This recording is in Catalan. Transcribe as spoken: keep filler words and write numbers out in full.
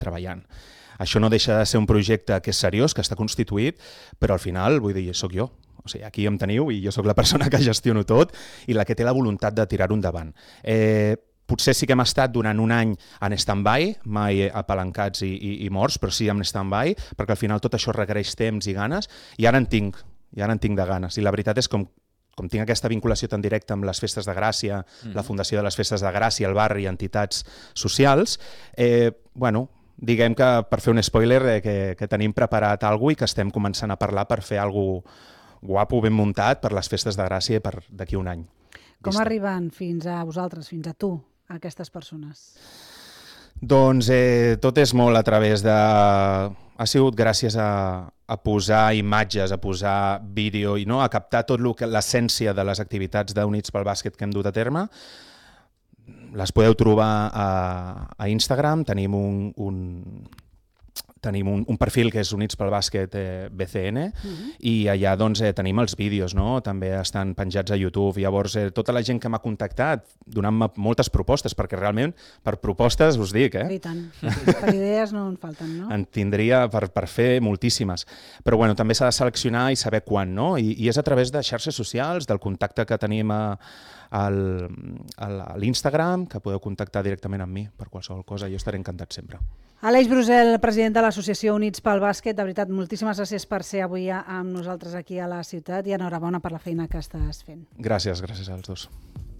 treballant. Això no deixa de ser un projecte que és seriós, que està constituït, però al final, vull dir, sóc jo. O sigui, aquí em teniu i jo sóc la persona que gestiono tot i la que té la voluntat de tirar-ho endavant. Eh, potser sí que hem estat durant un any en stand-by, mai apalancats i, i, i morts, però sí en stand-by, perquè al final tot això requereix temps i ganes, i ara en tinc, i ara en tinc de ganes. I la veritat és com com tinc aquesta vinculació tan directa amb les festes de Gràcia, mm. la Fundació de les Festes de Gràcia, el barri i entitats socials, eh, bueno, diguem que per fer un spoiler eh, que, que tenim preparat alguna cosa i que estem començant a parlar per fer alguna cosa guapo, ben muntat per les festes de Gràcia per d'aquí un any. Com Vista. Arriben fins a vosaltres, fins a tu, a aquestes persones? Doncs eh, tot és molt a través de... Ha sigut gràcies a, a posar imatges, a posar vídeo i no, a captar tot l'essència de les activitats d'Units pel Bàsquet que hem dut a terme. Les podeu trobar a, a Instagram, tenim un... un Tenim un, un perfil que és Units pel Bàsquet eh, B C N uh-huh. i allà doncs, eh, tenim els vídeos, no? També estan penjats a YouTube. Llavors, eh, tota la gent que m'ha contactat donant-me moltes propostes, perquè realment per propostes us dic, eh? I tant, per idees no en falten, no? En tindria per, per fer moltíssimes. Però bueno, també s'ha de seleccionar i saber quan, no? I, i és a través de xarxes socials, del contacte que tenim a, al, a l'Instagram, que podeu contactar directament amb mi per qualsevol cosa. Jo estaré encantat sempre. Aleix Brusel, president de l'Associació Units pel Bàsquet, de veritat, moltíssimes gràcies per ser avui amb nosaltres aquí a la ciutat i enhorabona per la feina que estàs fent. Gràcies, gràcies als dos.